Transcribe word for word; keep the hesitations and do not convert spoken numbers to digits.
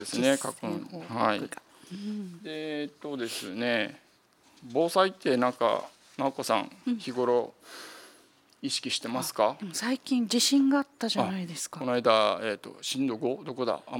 ですね、書くん。はい。 うん、 でえっとですね、防災ってなんか直子さん、 うん、 日頃意識してますか？ でも最近地震があったじゃあ、 ないですか。 この間、えっと震度ごどこだ？